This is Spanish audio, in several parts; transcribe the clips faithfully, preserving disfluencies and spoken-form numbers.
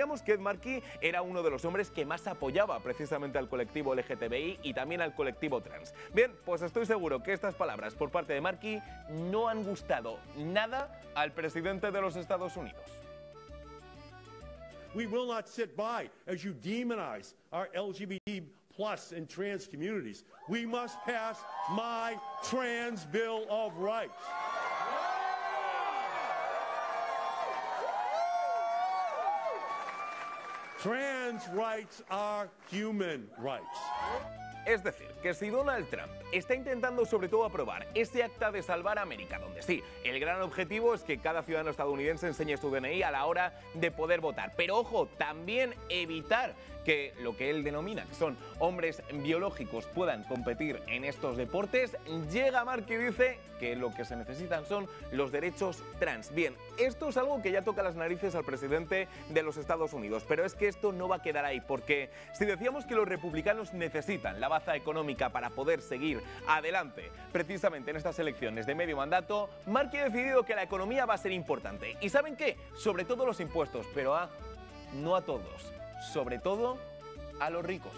Sabíamos que Ed Markey era uno de los hombres que más apoyaba precisamente al colectivo L G T B I y también al colectivo trans. Bien, pues estoy seguro que estas palabras por parte de Markey no han gustado nada al presidente de los Estados Unidos. We will not sit by as you demonize our L G B T plus and trans communities. We must pass my trans Bill of Rights. Trans rights are human rights. Es decir, que si Donald Trump está intentando sobre todo aprobar ese acta de salvar a América, donde sí, el gran objetivo es que cada ciudadano estadounidense enseñe su D N I a la hora de poder votar. Pero ojo, también evitar que lo que él denomina que son hombres biológicos puedan competir en estos deportes, llega Mark y dice que lo que se necesitan son los derechos trans. Bien, esto es algo que ya toca las narices al presidente de los Estados Unidos, pero es que esto no va a quedar ahí, porque si decíamos que los republicanos necesitan la baza económica para poder seguir adelante precisamente en estas elecciones de medio mandato, Mark ha decidido que la economía va a ser importante. ¿Y saben qué? Sobre todo los impuestos, pero a, no a todos. Sobre todo a los ricos.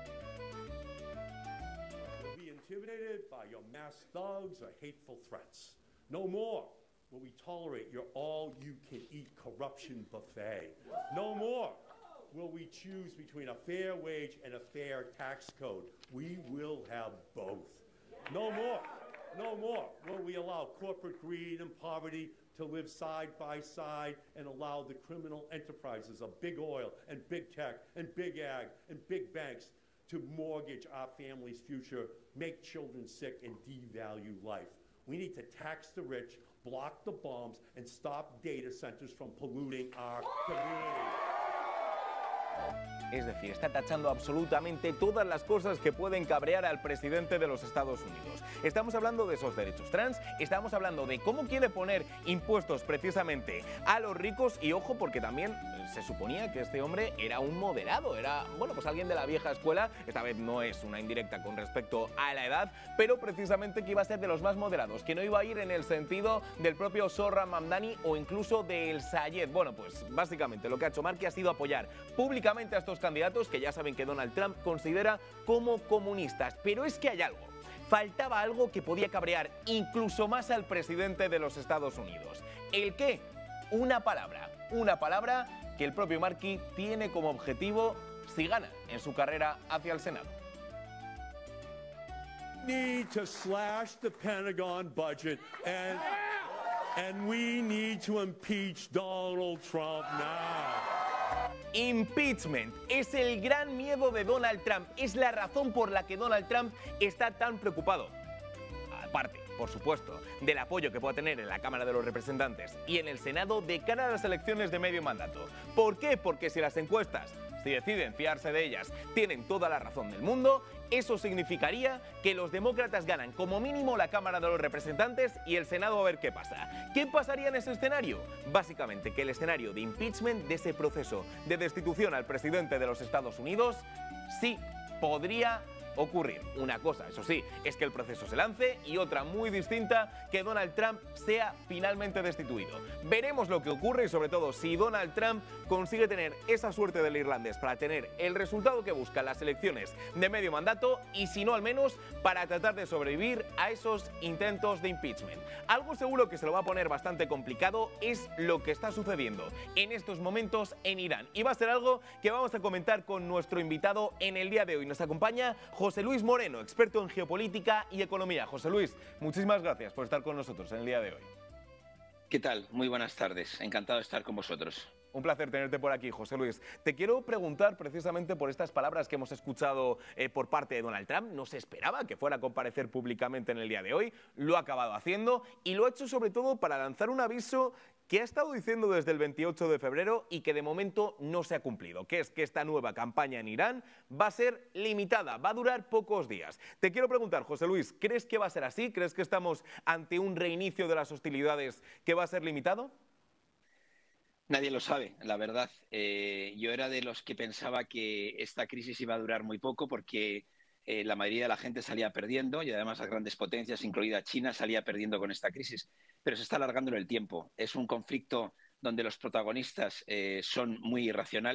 Be intimidated by your mass thugs or hateful threats. No more will we tolerate your all-you-can-eat corruption buffet. No more will we choose between a fair wage and a fair tax code. We will have both. No more, no more will we allow corporate greed and poverty to live side by side and allow the criminal enterprises of big oil and big tech and big ag and big banks to mortgage our family's future, make children sick, and devalue life. We need to tax the rich, block the bombs, and stop data centers from polluting our community. Es decir, está tachando absolutamente todas las cosas que pueden cabrear al presidente de los Estados Unidos. Estamos hablando de esos derechos trans, estamos hablando de cómo quiere poner impuestos precisamente a los ricos y ojo porque también se suponía que este hombre era un moderado, era, bueno, pues alguien de la vieja escuela, esta vez no es una indirecta con respecto a la edad, pero precisamente que iba a ser de los más moderados, que no iba a ir en el sentido del propio Zohran Mamdani o incluso del Sayed. Bueno, pues básicamente lo que ha hecho Markey ha sido apoyar públicamente a estos candidatos que ya saben que Donald Trump considera como comunistas. Pero es que hay algo. Faltaba algo que podía cabrear incluso más al presidente de los Estados Unidos. ¿El qué? Una palabra. Una palabra que el propio Markey tiene como objetivo si gana en su carrera hacia el Senado. Need to slash the Pentagon budget and, and we need to impeach Donald Trump now. Impeachment es el gran miedo de Donald Trump, es la razón por la que Donald Trump está tan preocupado. Aparte, por supuesto, del apoyo que pueda tener en la Cámara de los Representantes y en el Senado de cara a las elecciones de medio mandato. ¿Por qué? Porque si las encuestas, si deciden fiarse de ellas, tienen toda la razón del mundo, eso significaría que los demócratas ganan como mínimo la Cámara de los Representantes y el Senado a ver qué pasa. ¿Qué pasaría en ese escenario? Básicamente que el escenario de impeachment, de ese proceso de destitución al presidente de los Estados Unidos, sí podría ocurrir. Una cosa, eso sí, es que el proceso se lance y otra muy distinta, que Donald Trump sea finalmente destituido. Veremos lo que ocurre y sobre todo si Donald Trump consigue tener esa suerte del irlandés para tener el resultado que busca en las elecciones de medio mandato y si no al menos para tratar de sobrevivir a esos intentos de impeachment. Algo seguro que se lo va a poner bastante complicado es lo que está sucediendo en estos momentos en Irán y va a ser algo que vamos a comentar con nuestro invitado en el día de hoy. Nos acompaña José Luis Moreno, experto en geopolítica y economía. José Luis, muchísimas gracias por estar con nosotros en el día de hoy. ¿Qué tal? Muy buenas tardes. Encantado de estar con vosotros. Un placer tenerte por aquí, José Luis. Te quiero preguntar precisamente por estas palabras que hemos escuchado eh, por parte de Donald Trump. No se esperaba que fuera a comparecer públicamente en el día de hoy. Lo ha acabado haciendo y lo ha hecho sobre todo para lanzar un aviso que ha estado diciendo desde el veintiocho de febrero y que de momento no se ha cumplido, que es que esta nueva campaña en Irán va a ser limitada, va a durar pocos días. Te quiero preguntar, José Luis, ¿crees que va a ser así? ¿Crees que estamos ante un reinicio de las hostilidades que va a ser limitado? Nadie lo sabe, la verdad. Eh, yo era de los que pensaba que esta crisis iba a durar muy poco porque eh, la mayoría de la gente salía perdiendo y además las grandes potencias, incluida China, salía perdiendo con esta crisis. Pero se está alargando en el tiempo. Es un conflicto donde los protagonistas eh, son muy irracionales.